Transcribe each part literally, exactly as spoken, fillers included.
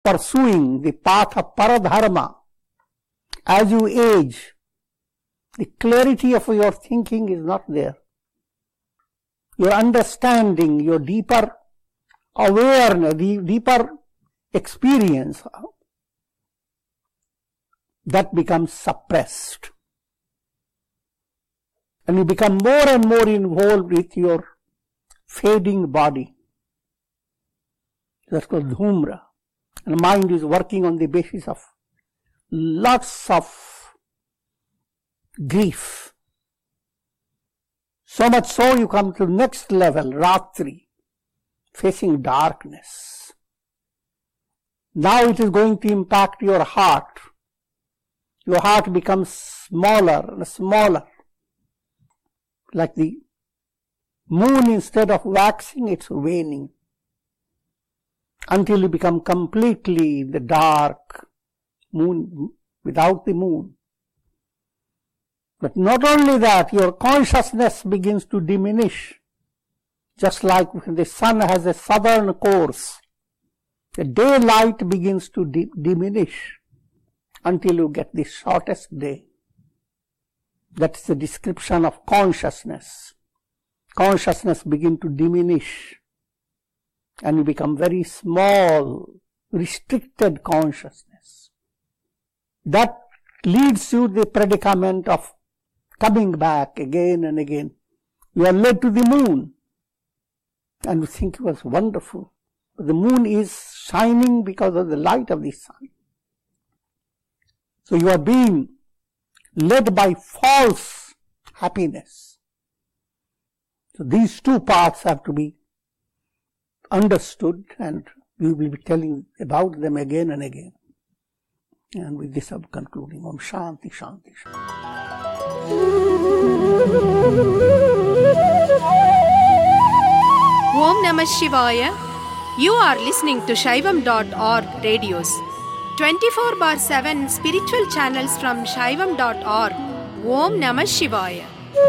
pursuing the path of paradharma, as you age, the clarity of your thinking is not there. Your understanding, your deeper awareness, the deeper experience, that becomes suppressed. And you become more and more involved with your fading body. That's called dhumra. And the mind is working on the basis of lots of grief. So much so you come to the next level, ratri, facing darkness. Now it is going to impact your heart. Your heart becomes smaller and smaller. Like the moon, instead of waxing, it's waning. Until you become completely the dark moon, without the moon. But not only that, your consciousness begins to diminish. Just like when the sun has a southern course, the daylight begins to di- diminish until you get the shortest day. That's the description of consciousness. Consciousness begins to diminish and you become very small, restricted consciousness. That leads you to the predicament of coming back again and again. You are led to the moon and you think it was wonderful. But the moon is shining because of the light of the sun. So you are being led by false happiness. So these two paths have to be understood, and we will be telling about them again and again. And with this I'm concluding. Om Shanti Shanti Shanti. Om Namah Shivaya. You are listening to Shaivam dot org radios. twenty-four bar seven spiritual channels from Shaivam dot org. Om Namah Shivaya.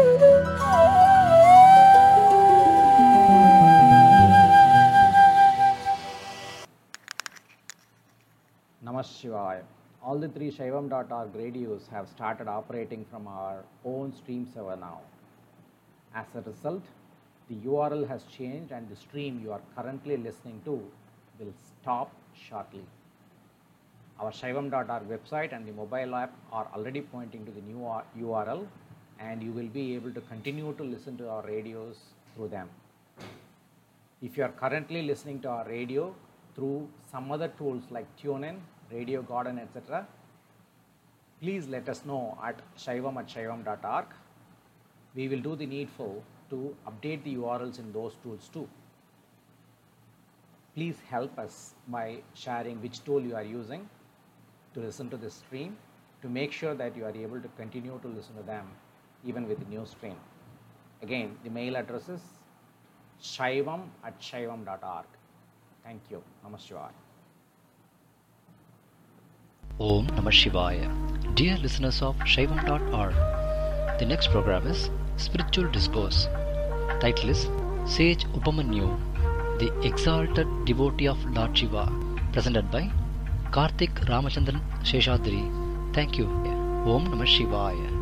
Namah Shivaya. All the three Shaivam dot org radios have started operating from our own stream server now. As a result, the U R L has changed and the stream you are currently listening to will stop shortly. Our Shaivam dot org website and the mobile app are already pointing to the new U R L, and you will be able to continue to listen to our radios through them. If you are currently listening to our radio through some other tools like TuneIn, Radio Garden, et cetera, please let us know at shaivam at shaivam dot org. We will do the needful to update the U R Ls in those tools too. Please help us by sharing which tool you are using to listen to this stream, to make sure that you are able to continue to listen to them even with the new stream. Again, the mail address is shaivam at shaivam dot org. Thank you. Namaskar. Om Namah Shivaya. Dear listeners of Shaivam dot org, the next program is Spiritual Discourse. Title is Sage Upamanyu, the Exalted Devotee of Lord Shiva, presented by Karthik Ramachandran Sheshadri. Thank you. Om Namah Shivaya.